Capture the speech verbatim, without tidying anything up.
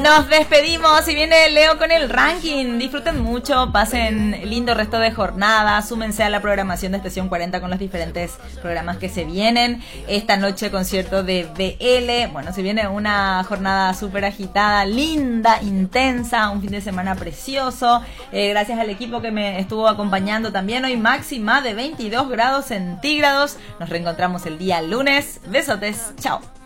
Nos despedimos y viene Leo con el ranking. Disfruten mucho, pasen lindo resto de jornada, súmense a la programación de Estación cuarenta con los diferentes programas que se vienen. Esta noche concierto de B L. Bueno, se viene una jornada súper agitada, linda, intensa, un fin de semana precioso. Eh, gracias al equipo que me estuvo acompañando también. Hoy máxima de veintidós grados centígrados. Nos reencontramos el día lunes. Besotes, chao.